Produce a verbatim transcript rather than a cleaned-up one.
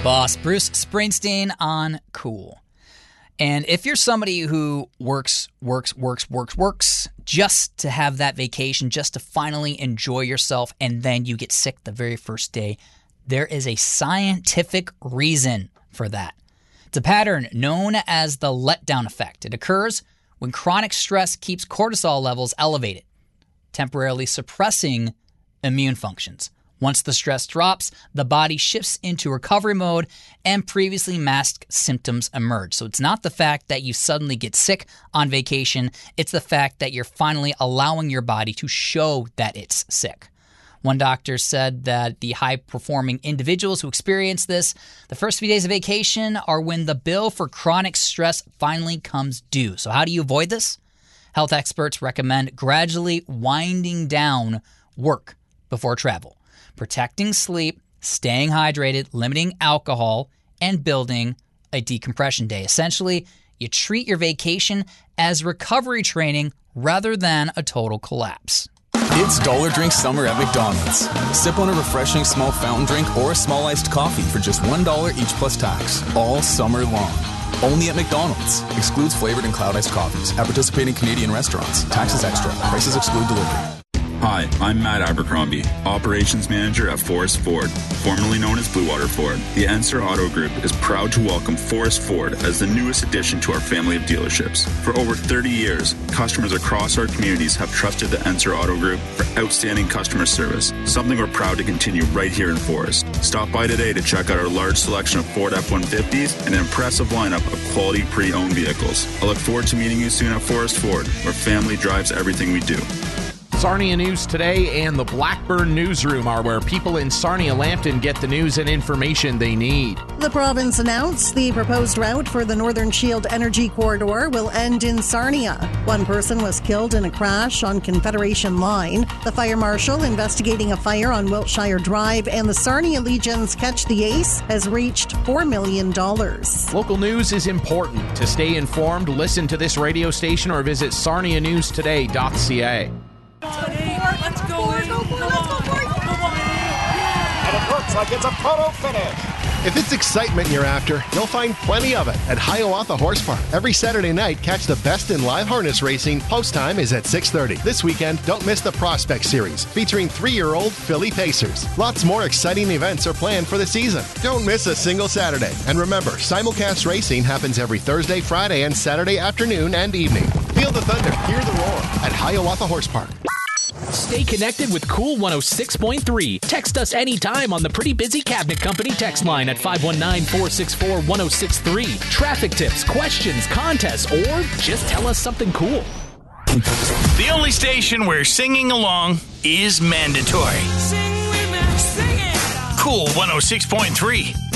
boss, Bruce Springsteen on Cool. And if you're somebody who works, works, works, works, works just to have that vacation, just to finally enjoy yourself, and then you get sick the very first day, there is a scientific reason for that. It's a pattern known as the letdown effect. It occurs when chronic stress keeps cortisol levels elevated, temporarily suppressing immune functions. Once the stress drops, the body shifts into recovery mode and previously masked symptoms emerge. So it's not the fact that you suddenly get sick on vacation, it's the fact that you're finally allowing your body to show that it's sick. One doctor said that the high-performing individuals who experience this, the first few days of vacation are when the bill for chronic stress finally comes due. So how do you avoid this? Health experts recommend gradually winding down work before travel, protecting sleep, staying hydrated, limiting alcohol, and building a decompression day. Essentially, you treat your vacation as recovery training rather than a total collapse. It's Dollar Drink Summer at McDonald's. Sip on a refreshing small fountain drink or a small iced coffee for just one dollar each plus tax, all summer long. Only at McDonald's. Excludes flavored and cloud iced coffees. At participating Canadian restaurants. Taxes extra. Prices exclude delivery. Hi, I'm Matt Abercrombie, Operations Manager at Forrest Ford, formerly known as Blue Water Ford. The Enser Auto Group is proud to welcome Forrest Ford as the newest addition to our family of dealerships. For over thirty years, customers across our communities have trusted the Enser Auto Group for outstanding customer service, something we're proud to continue right here in Forrest. Stop by today to check out our large selection of Ford F one fifties and an impressive lineup of quality pre-owned vehicles. I look forward to meeting you soon at Forrest Ford, where family drives everything we do. Sarnia News Today and the Blackburn Newsroom are where people in Sarnia-Lambton get the news and information they need. The province announced the proposed route for the Northern Shield Energy Corridor will end in Sarnia. One person was killed in a crash on Confederation Line. The fire marshal investigating a fire on Wiltshire Drive and the Sarnia Legion's Catch the Ace has reached four million dollars. Local news is important. To stay informed, listen to this radio station or visit sarnia news today dot c a. Let's go, let's go, for it, let's go, for it. And it looks like it's a photo finish. If it's excitement you're after, you'll find plenty of it at Hiawatha Horse Park. Every Saturday night, catch the best in live harness racing. Post time is at six thirty. This weekend, don't miss the Prospect Series, featuring three-year-old Philly Pacers. Lots more exciting events are planned for the season. Don't miss a single Saturday. And remember, simulcast racing happens every Thursday, Friday, and Saturday afternoon and evening. Feel the thunder, hear the roar at Hiawatha Horse Park. Stay connected with Cool one oh six point three. Text us anytime on the Pretty Busy Cabinet Company text line at five one nine, four six four, one oh six three. Traffic tips, questions, contests, or just tell us something cool. The only station where singing along is mandatory. Sing with me, sing it. Cool one oh six point three.